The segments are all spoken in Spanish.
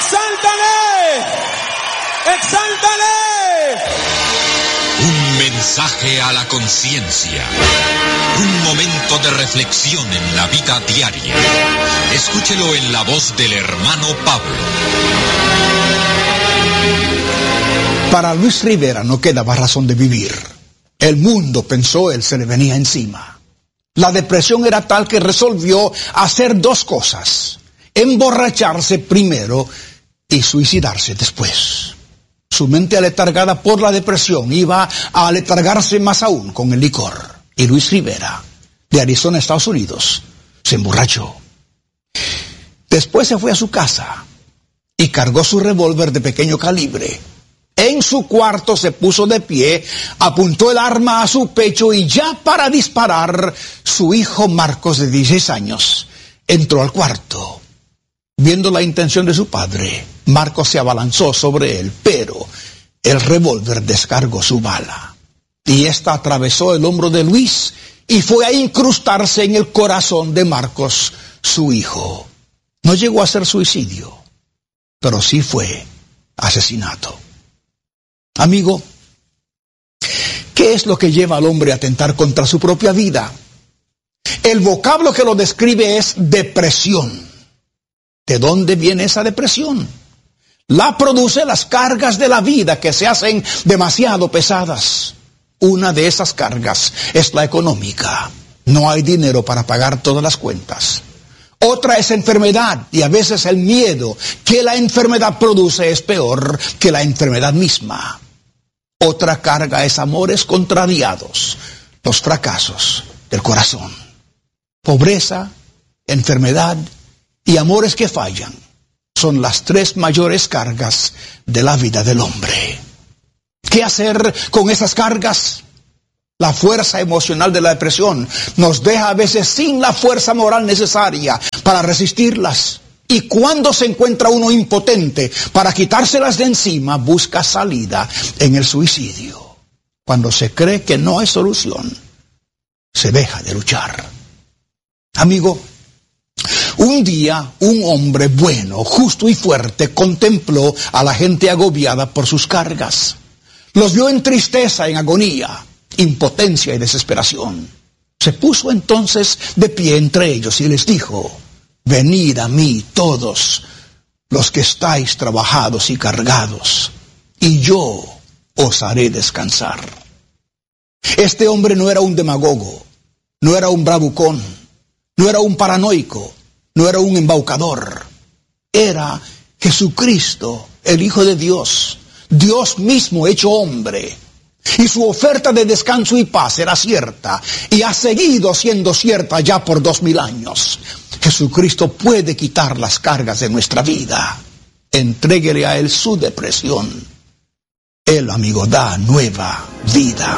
¡Exáltale! ¡Exáltale! Un mensaje a la conciencia. Un momento de reflexión en la vida diaria. Escúchelo en la voz del hermano Pablo. Para Luis Rivera no quedaba razón de vivir. El mundo, pensó él, se le venía encima. La depresión era tal que resolvió hacer dos cosas: emborracharse primero y suicidarse después. Su mente, aletargada por la depresión, iba a aletargarse más aún con el licor. Y Luis Rivera, de Arizona, Estados Unidos, se emborrachó. Después se fue a su casa y cargó su revólver de pequeño calibre. En su cuarto se puso de pie, apuntó el arma a su pecho y ya para disparar, su hijo Marcos, de 16 años, entró al cuarto. Viendo la intención de su padre, Marcos se abalanzó sobre él, pero el revólver descargó su bala. Y esta atravesó el hombro de Luis y fue a incrustarse en el corazón de Marcos, su hijo. No llegó a ser suicidio, pero sí fue asesinato. Amigo, ¿qué es lo que lleva al hombre a atentar contra su propia vida? El vocablo que lo describe es depresión. ¿De dónde viene esa depresión? La produce las cargas de la vida que se hacen demasiado pesadas. Una de esas cargas es la económica. No hay dinero para pagar todas las cuentas. Otra es enfermedad, y a veces el miedo que la enfermedad produce es peor que la enfermedad misma. Otra carga es amores contrariados, los fracasos del corazón. Pobreza, enfermedad y amores que fallan son las tres mayores cargas de la vida del hombre. ¿Qué hacer con esas cargas? La fuerza emocional de la depresión nos deja a veces sin la fuerza moral necesaria para resistirlas. Y cuando se encuentra uno impotente para quitárselas de encima, busca salida en el suicidio. Cuando se cree que no hay solución, se deja de luchar. Amigo, un día un hombre bueno, justo y fuerte contempló a la gente agobiada por sus cargas. Los vio en tristeza, en agonía, impotencia y desesperación. Se puso entonces de pie entre ellos y les dijo: venid a mí todos los que estáis trabajados y cargados, y yo os haré descansar. Este hombre no era un demagogo, no era un bravucón, no era un paranoico, no era un embaucador. Era Jesucristo, el Hijo de Dios, Dios mismo hecho hombre. Y su oferta de descanso y paz era cierta, y ha seguido siendo cierta ya por 2000 años. Jesucristo puede quitar las cargas de nuestra vida. Entréguele a Él su depresión. Él, amigo, da nueva vida.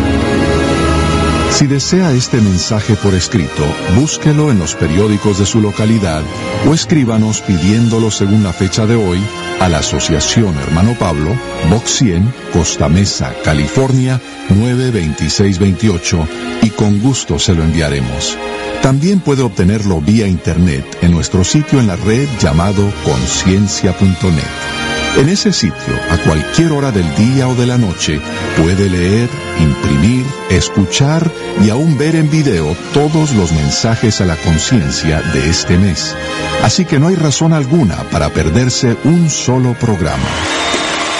Si desea este mensaje por escrito, búsquelo en los periódicos de su localidad o escríbanos pidiéndolo según la fecha de hoy a la Asociación Hermano Pablo, Box 100, Costa Mesa, California, 92628, y con gusto se lo enviaremos. También puede obtenerlo vía internet en nuestro sitio en la red llamado conciencia.net. En ese sitio, a cualquier hora del día o de la noche, puede leer, imprimir, escuchar y aún ver en video todos los mensajes a la conciencia de este mes. Así que no hay razón alguna para perderse un solo programa.